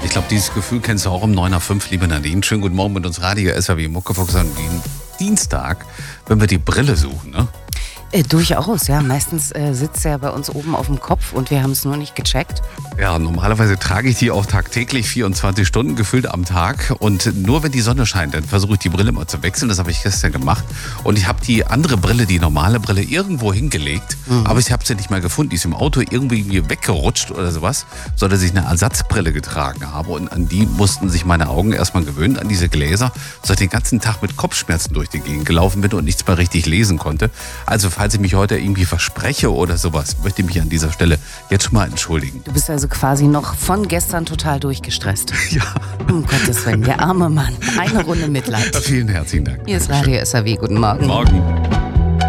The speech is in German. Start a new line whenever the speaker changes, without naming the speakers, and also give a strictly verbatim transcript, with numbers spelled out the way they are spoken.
Ich glaube, dieses Gefühl kennst du auch im neun nach fünf, liebe Nadine. Schönen guten Morgen mit uns Radio S R W Muckefuchs an den Dienstag, wenn wir die Brille suchen, ne?
Äh, durchaus, ja. Meistens äh, sitzt er bei uns oben auf dem Kopf und wir haben es nur nicht gecheckt.
Ja, normalerweise trage ich die auch tagtäglich, vierundzwanzig Stunden gefühlt am Tag. Und nur wenn die Sonne scheint, dann versuche ich die Brille mal zu wechseln. Das habe ich gestern gemacht. Und ich habe die andere Brille, die normale Brille, irgendwo hingelegt. Mhm. Aber ich habe sie nicht mehr gefunden. Die ist im Auto irgendwie mir weggerutscht oder sowas, sodass ich eine Ersatzbrille getragen habe. Und an die mussten sich meine Augen erstmal gewöhnen, an diese Gläser, sodass ich den ganzen Tag mit Kopfschmerzen durch die Gegend gelaufen bin und nichts mehr richtig lesen konnte. Also falls ich mich heute irgendwie verspreche oder sowas, möchte ich mich an dieser Stelle jetzt schon mal entschuldigen.
Du bist also quasi noch von gestern total durchgestresst.
Ja.
Um Gottes Willen, der arme Mann. Eine Runde Mitleid.
Vielen herzlichen Dank.
Hier ist Radio S R W. Guten Morgen.
Morgen.